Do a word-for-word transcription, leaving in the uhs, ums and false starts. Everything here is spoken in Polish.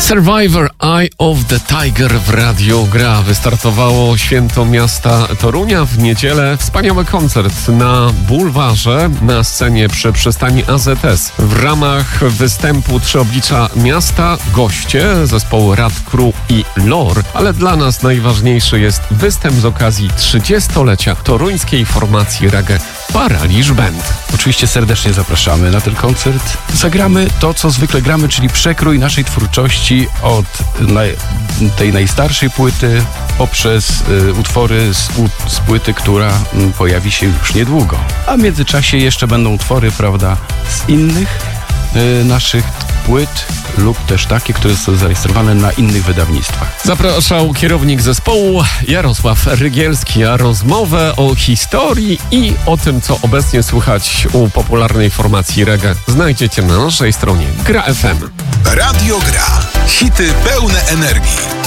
Survivor Eye of the Tiger w Radiu Gra. Wystartowało Święto Miasta Torunia w niedzielę. Wspaniały koncert na bulwarze, na scenie przy przystani A Z S. W ramach występu Trzy Oblicza Miasta goście zespołu Rad Crew i Lore, ale dla nas najważniejszy jest występ z okazji trzydziestolecia toruńskiej formacji reggae Paraliż Band. Oczywiście serdecznie zapraszamy na ten koncert. Zagramy to, co zwykle gramy, czyli przekrój naszej twórczości od naj, tej najstarszej płyty poprzez y, utwory z, u, z płyty, która y, pojawi się już niedługo. A w międzyczasie jeszcze będą utwory, prawda, z innych y, naszych płyt lub też takie, które są zarejestrowane na innych wydawnictwach. Zapraszał kierownik zespołu Jarosław Rygielski, a rozmowę o historii i o tym, co obecnie słychać u popularnej formacji reggae, znajdziecie na naszej stronie Gra F M. Radio Gra. Hity pełne energii.